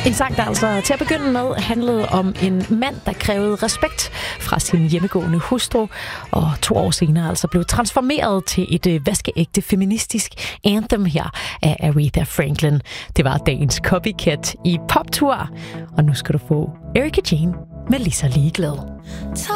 En sang, der altså til at begynde med handlede om en mand, der krævede respekt fra sin hjemmegående hustru, og 2 år senere altså blev transformeret til et vaskeægte feministisk anthem her af Aretha Franklin. Det var dagens Copycat i Poptour, og nu skal du få Erika Jane med Lige så ligeglad.